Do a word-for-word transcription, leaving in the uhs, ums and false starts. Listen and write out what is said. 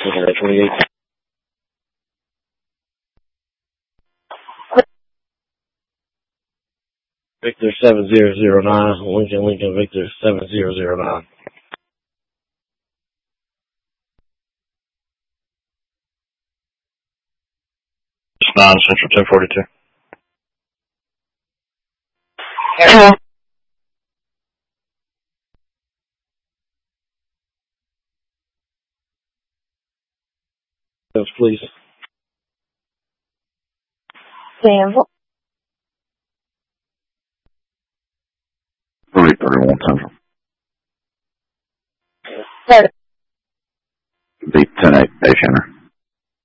twenty-eight. Victor seven zero zero nine, Lincoln, Lincoln, Victor seven zero zero nine. nine Central ten forty-two. Hello. Yes, please. Danville. three thirty-one Central. Sorry. Be ten eight, Dave Henry.